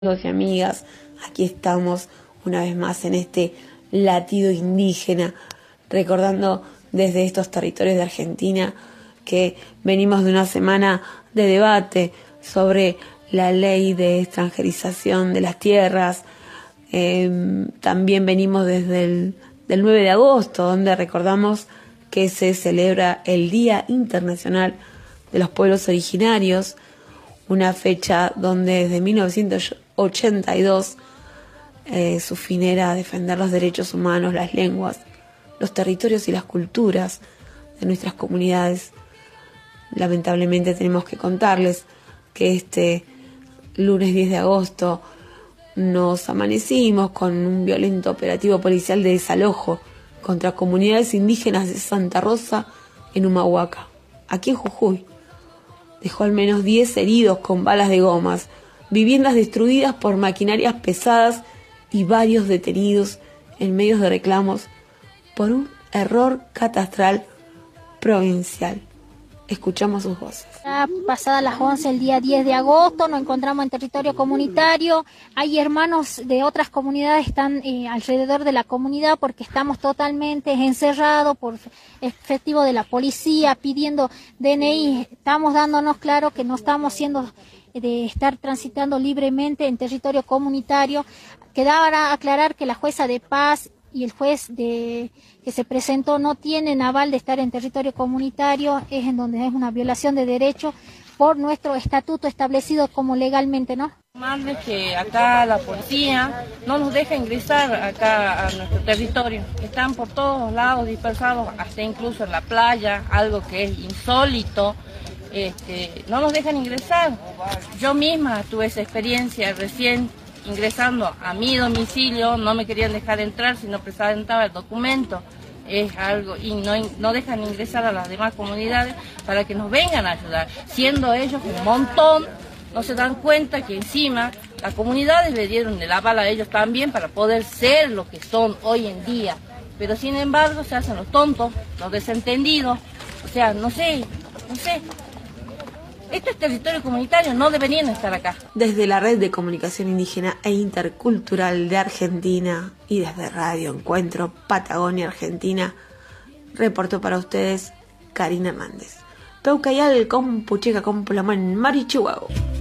Amigos y amigas, aquí estamos una vez más en este latido indígena, recordando desde estos territorios de Argentina que venimos de una semana de debate sobre la ley de extranjerización de las tierras. También venimos desde del 9 de agosto, donde recordamos que se celebra el Día Internacional de los Pueblos Originarios, una fecha donde desde 1982 su fin era defender los derechos humanos, las lenguas, los territorios y las culturas de nuestras comunidades. Lamentablemente tenemos que contarles que este lunes 10 de agosto nos amanecimos con un violento operativo policial de desalojo contra comunidades indígenas de Santa Rosa en Humahuaca, aquí en Jujuy. Dejó al menos 10 heridos con balas de gomas, viviendas destruidas por maquinarias pesadas y varios detenidos en medios de reclamos por un error catastral provincial. Escuchamos sus voces. Pasadas las 11 el día 10 de agosto nos encontramos en territorio comunitario. Hay hermanos de otras comunidades que están alrededor de la comunidad porque estamos totalmente encerrados por efectivo de la policía pidiendo DNI. Estamos dándonos claro que no estamos siendo de estar transitando libremente en territorio comunitario. Quedaba aclarar que la jueza de paz y el juez que se presentó no tienen aval de estar en territorio comunitario, es en donde es una violación de derechos por nuestro estatuto establecido como legalmente, ¿no? Más que acá la policía no nos deja ingresar acá a nuestro territorio, están por todos lados dispersados, hasta incluso en la playa, algo que es insólito. No nos dejan ingresar. Yo misma tuve esa experiencia recién ingresando a mi domicilio, no me querían dejar entrar si no presentaba el documento. Es algo, y no dejan ingresar a las demás comunidades para que nos vengan a ayudar, siendo ellos un montón. No se dan cuenta que encima las comunidades le dieron el aval a ellos también para poder ser lo que son hoy en día, pero sin embargo se hacen los tontos, los desentendidos. O sea, no sé. Este es territorio comunitario, no deberían estar acá. Desde la Red de Comunicación Indígena e Intercultural de Argentina y desde Radio Encuentro Patagonia Argentina, reportó para ustedes Karina Hernández. Taucayal con Pucheca con Pulamán, Marichihuahua.